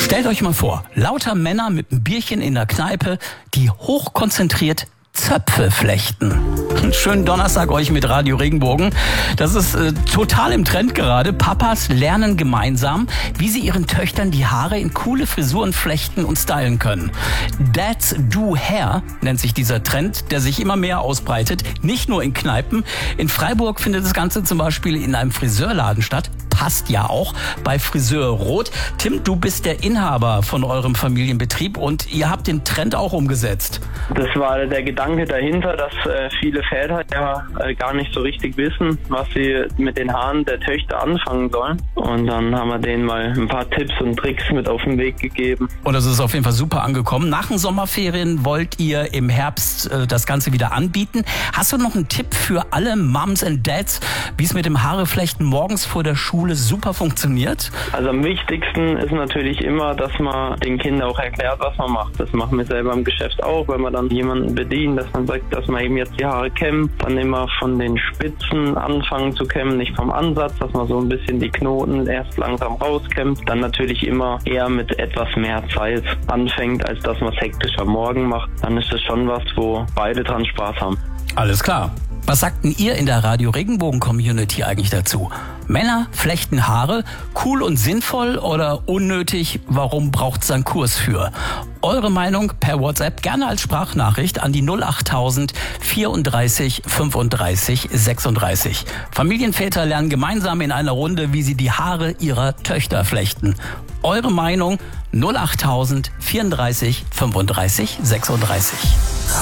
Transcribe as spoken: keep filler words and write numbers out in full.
Stellt euch mal vor, lauter Männer mit einem Bierchen in der Kneipe, die hochkonzentriert Zöpfe flechten. Einen schönen Donnerstag euch mit Radio Regenbogen. Das ist äh, total im Trend gerade. Papas lernen gemeinsam, wie sie ihren Töchtern die Haare in coole Frisuren flechten und stylen können. Dads Do Hair nennt sich dieser Trend, der sich immer mehr ausbreitet. Nicht nur in Kneipen. In Freiburg findet das Ganze zum Beispiel in einem Friseurladen statt. Passt ja auch bei Friseur Rot. Tim, du bist der Inhaber von eurem Familienbetrieb und ihr habt den Trend auch umgesetzt. Das war der Gedanke dahinter, dass äh, viele Väter ja äh, gar nicht so richtig wissen, was sie mit den Haaren der Töchter anfangen sollen. Und dann haben wir denen mal ein paar Tipps und Tricks mit auf den Weg gegeben. Und das ist auf jeden Fall super angekommen. Nach den Sommerferien wollt ihr im Herbst äh, das Ganze wieder anbieten. Hast du noch einen Tipp für alle Moms and Dads, wie es mit dem Haareflechten morgens vor der Schule super funktioniert? Also am wichtigsten ist natürlich immer, dass man den Kindern auch erklärt, was man macht. Das machen wir selber im Geschäft auch, wenn man dann jemanden bedient, dass man sagt, dass man eben jetzt die Haare kämmt, dann immer von den Spitzen anfangen zu kämmen, nicht vom Ansatz, dass man so ein bisschen die Knoten erst langsam rauskämmt, dann natürlich immer eher mit etwas mehr Zeit anfängt, als dass man es hektisch am Morgen macht. Dann ist das schon was, wo beide dran Spaß haben. Alles klar. Was sagten ihr in der Radio Regenbogen Community eigentlich dazu? Männer flechten Haare, cool und sinnvoll oder unnötig? Warum braucht es einen Kurs für? Eure Meinung per WhatsApp gerne als Sprachnachricht an die null achttausend vierunddreißig fünfunddreißig sechsunddreißig. Familienväter lernen gemeinsam in einer Runde, wie sie die Haare ihrer Töchter flechten. Eure Meinung null achttausend vierunddreißig fünfunddreißig sechsunddreißig.